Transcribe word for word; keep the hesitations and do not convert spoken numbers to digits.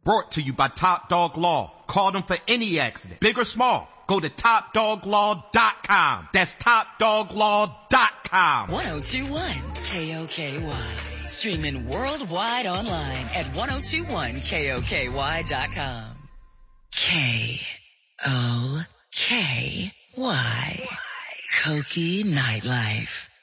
Brought to you by Top Dog Law. Call them for any accident, big or small. Go to top dog law dot com. That's top dog law dot com. ten twenty-one K O K Y. Streaming worldwide online at ten twenty-one K O K Y dot com. K O K Y. Koki Nightlife.